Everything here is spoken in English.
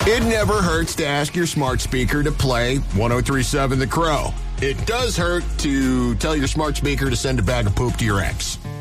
It never hurts to ask your smart speaker to play 103.7 The Crow. It does hurt to tell your smart speaker to send a bag of poop to your ex.